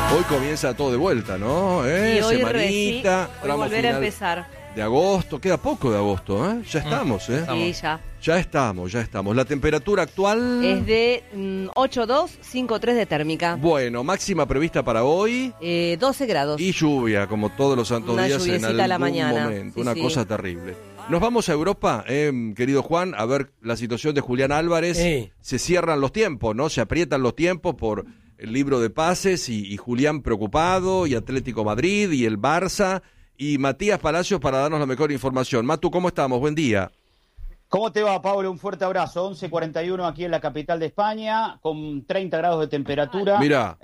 Hoy comienza todo de vuelta, ¿no? Y hoy Semanita, hoy volver a empezar. De agosto, queda poco de agosto, ¿eh? Ya estamos, ¿eh? Sí, ya. Ya estamos. La temperatura actual... Es de 8,2, 5,3 de térmica. Bueno, máxima prevista para hoy. 12 grados. Y lluvia, como todos los santos Una días en lluviecita algún a la mañana. momento. Sí, Una sí. cosa terrible. Nos vamos a Europa, querido Juan, a ver la situación de Julián Álvarez. Se cierran los tiempos, ¿no? Se aprietan los tiempos por el libro de pases y Julián preocupado, y Atlético Madrid, y el Barça, y Matías Palacios para darnos la mejor información. Matu, ¿cómo estamos? Buen día. ¿Cómo te va, Pablo? Un fuerte abrazo. 11:41 aquí en la capital de España, con 30 grados de temperatura. Mirá.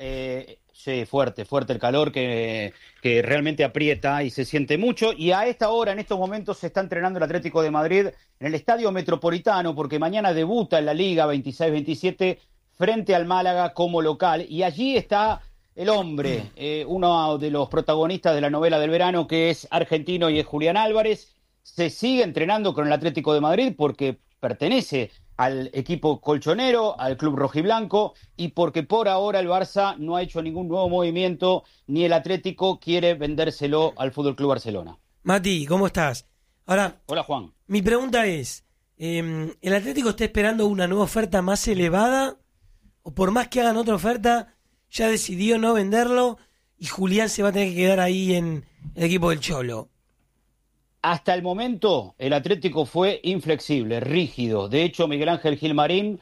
Sí, fuerte el calor que realmente aprieta y se siente mucho. Y a esta hora, en estos momentos, se está entrenando el Atlético de Madrid en el Estadio Metropolitano, porque mañana debuta en la Liga 26-27 frente al Málaga como local. Y allí está el hombre, uno de los protagonistas de la novela del verano, que es argentino y es Julián Álvarez. Se sigue entrenando con el Atlético de Madrid porque pertenece al equipo colchonero, al club rojiblanco, y porque por ahora el Barça no ha hecho ningún nuevo movimiento, ni el Atlético quiere vendérselo al Fútbol Club Barcelona. Mati, ¿cómo estás? Ahora, Hola, Juan. mi pregunta es, ¿el Atlético está esperando una nueva oferta más elevada? ¿O por más que hagan otra oferta, ya decidió no venderlo y Julián se va a tener que quedar ahí en el equipo del Cholo? Hasta el momento, el Atlético fue inflexible, rígido. De hecho, Miguel Ángel Gilmarín,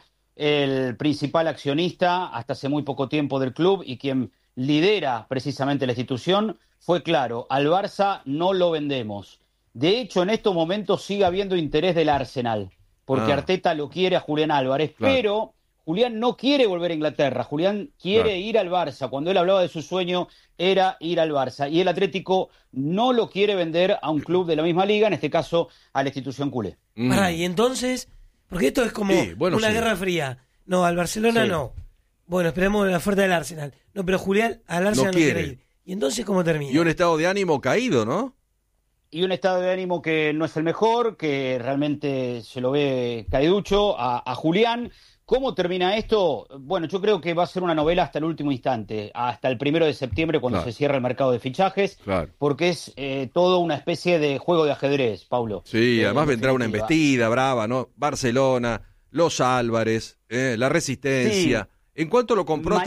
el principal accionista hasta hace muy poco tiempo del club y quien lidera precisamente la institución, fue claro: al Barça no lo vendemos. De hecho, en estos momentos sigue habiendo interés del Arsenal, porque Arteta lo quiere a Julián Álvarez, claro. Pero Julián no quiere volver a Inglaterra. Julián quiere ir al Barça. Cuando él hablaba de su sueño, era ir al Barça. Y el Atlético no lo quiere vender a un club de la misma liga, en este caso a la institución culé. Pará, y entonces, porque esto es como una guerra fría. No, al Barcelona no. Bueno, esperemos la oferta del Arsenal. No, pero Julián al Arsenal no quiere ir. ¿Y entonces cómo termina? Y un estado de ánimo caído, ¿no? Y un estado de ánimo que no es el mejor, que realmente se lo ve caiducho a Julián. ¿Cómo termina esto? Bueno, yo creo que va a ser una novela hasta el último instante, hasta el 1 de septiembre, cuando se cierra el mercado de fichajes, porque es todo una especie de juego de ajedrez, Paulo. Sí, además vendrá una embestida brava, ¿no? Barcelona, los Álvarez, la Resistencia. Sí. ¿En cuánto lo compró